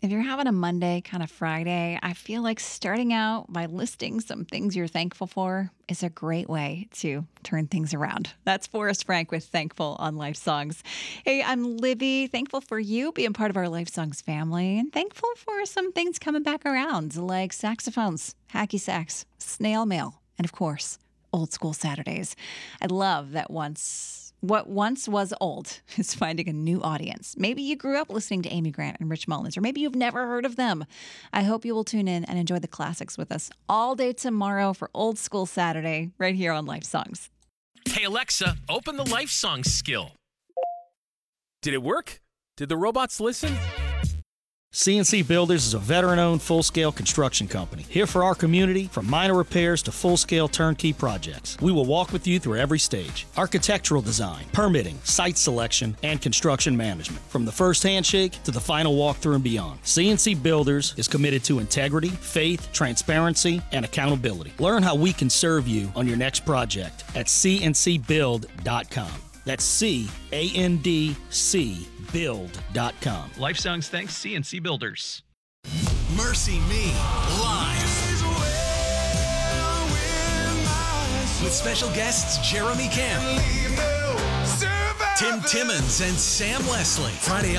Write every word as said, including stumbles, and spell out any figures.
If you're having a Monday kind of Friday, I feel like starting out by listing some things you're thankful for is a great way to turn things around. That's Forrest Frank with Thankful on Life Songs. Hey, I'm Livy. Thankful for you being part of our Life Songs family, and thankful for some things coming back around, like saxophones, hacky sax, snail mail, and of course, old school Saturdays. I love that once what once was old is finding a new audience. Maybe you grew up listening to Amy Grant and Rich Mullins, or maybe you've never heard of them. I hope you will tune in and enjoy the classics with us all day tomorrow for Old School Saturday right here on Life Songs. Hey Alexa, open the Life Songs skill. Did it work? Did the robots listen? C N C Builders is a veteran-owned full-scale construction company. Here for our community, from minor repairs to full-scale turnkey projects. We will walk with you through every stage. Architectural design, permitting, site selection, and construction management. From the first handshake to the final walkthrough and beyond. C N C Builders is committed to integrity, faith, transparency, and accountability. Learn how we can serve you on your next project at C N C build dot com. That's C A N D C build dot com. Life Songs thanks C N C Builders. Mercy Me live with special guests Jeremy Camp, Tim Timmons, and Sam Leslie. Friday